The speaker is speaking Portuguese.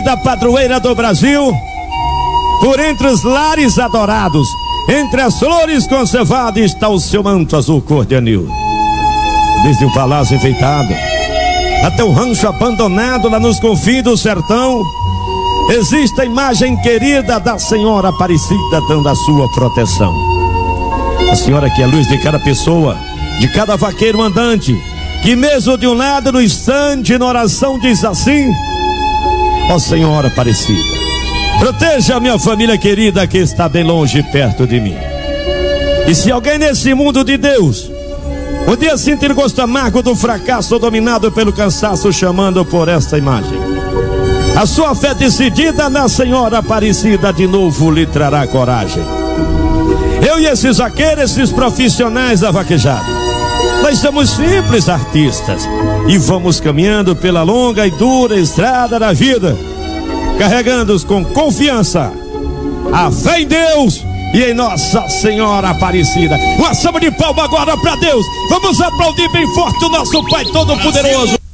querida padroeira do Brasil, por entre os lares adorados, entre as flores conservadas, está o seu manto azul cor de anil. Desde o palácio enfeitado até o rancho abandonado lá nos confins do sertão, existe a imagem querida da Senhora Aparecida dando a sua proteção. A Senhora que é a luz de cada pessoa, de cada vaqueiro andante, que mesmo de um lado no instante, na oração diz assim: ó Senhora Aparecida, proteja a minha família querida que está bem longe e perto de mim. E se alguém nesse mundo de Deus um dia sentir gosto amargo do fracasso, dominado pelo cansaço, chamando por esta imagem, a sua fé decidida na Senhora Aparecida de novo lhe trará coragem. Eu e esses vaqueiros, esses profissionais da vaquejada, nós somos simples artistas e vamos caminhando pela longa e dura estrada da vida, carregando-os com confiança a fé em Deus e em Nossa Senhora Aparecida. Uma salva de palmas agora para Deus. Vamos aplaudir bem forte o nosso Pai Todo-Poderoso.